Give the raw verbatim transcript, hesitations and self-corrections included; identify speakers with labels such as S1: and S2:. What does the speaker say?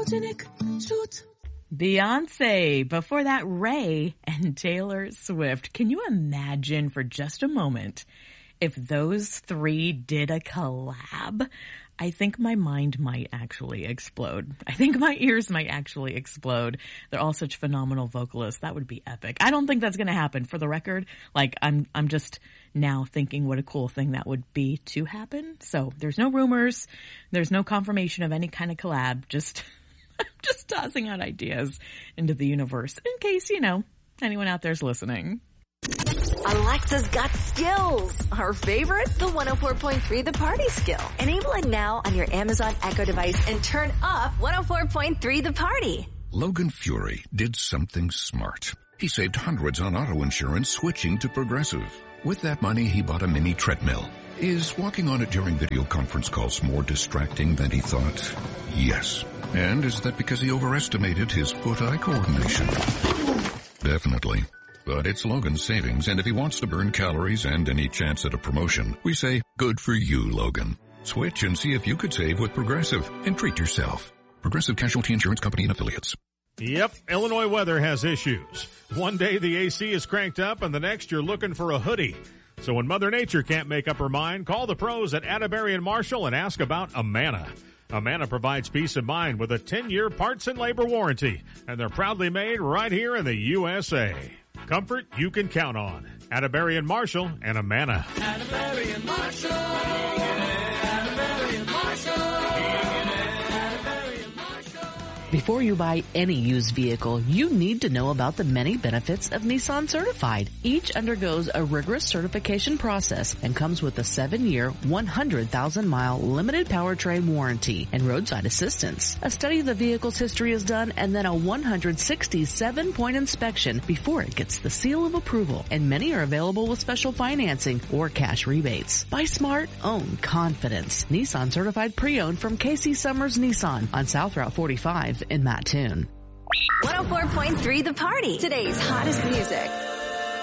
S1: photogenic suit.
S2: Beyonce. Before that, Ray and Taylor Swift. Can you imagine for just a moment if those three did a collab? I think my mind might actually explode. I think my ears might actually explode. They're all such phenomenal vocalists. That would be epic. I don't think that's going to happen, for the record. Like, I'm, I'm just now thinking what a cool thing that would be to happen. So there's no rumors. There's no confirmation of any kind of collab. Just, just tossing out ideas into the universe in case, you know, anyone out there's listening.
S3: Alexa's got skills. Her favorite? The one oh four point three The Party skill. Enable it now on your Amazon Echo device and turn up one oh four point three The Party.
S4: Logan Fury did something smart. He saved hundreds on auto insurance switching to Progressive. With that money, he bought a mini treadmill. Is walking on it during video conference calls more distracting than he thought? Yes. And is that because he overestimated his foot-eye coordination? Definitely. But it's Logan's savings, and if he wants to burn calories and any chance at a promotion, we say, good for you, Logan. Switch and see if you could save with Progressive and treat yourself. Progressive Casualty Insurance Company and Affiliates.
S5: Yep, Illinois weather has issues. One day the A C is cranked up, and the next you're looking for a hoodie. So when Mother Nature can't make up her mind, call the pros at Atterbury and Marshall and ask about Amana. Amana provides peace of mind with a ten-year parts and labor warranty, and they're proudly made right here in the U S A. Comfort you can count on. Atterbury and Marshall and Amana.
S1: Atterbury and Marshall. Atterbury and Marshall. Atterbury and Marshall.
S6: Before you buy any used vehicle, you need to know about the many benefits of Nissan Certified. Each undergoes a rigorous certification process and comes with a seven-year, one hundred thousand mile limited powertrain warranty and roadside assistance. A study of the vehicle's history is done, and then a one hundred sixty-seven point inspection before it gets the seal of approval, and many are available with special financing or cash rebates. Buy smart, own confidence. Nissan Certified Pre-Owned from Casey Summers Nissan on South Route forty-five in Mattoon.
S3: one oh four point three The Party. Today's hottest music.